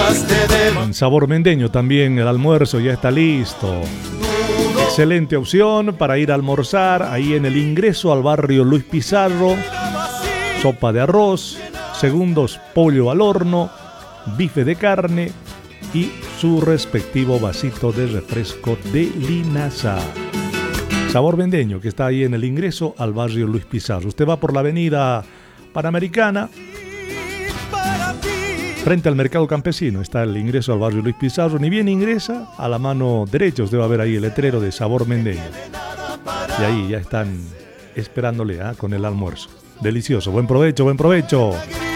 En Sabor Mendeño también el almuerzo ya está listo. Excelente opción para ir a almorzar ahí en el ingreso al barrio Luis Pizarro. Sopa de arroz, segundos pollo al horno, bife de carne y su respectivo vasito de refresco de linaza. Sabor Mendeño, que está ahí en el ingreso al barrio Luis Pizarro. Usted va por la avenida Panamericana, frente al mercado campesino, está el ingreso al barrio Luis Pizarro. Ni bien ingresa, a la mano derecha usted va a ver ahí el letrero de Sabor Mendeño. Y ahí ya están esperándole con el almuerzo. Delicioso, buen provecho, buen provecho.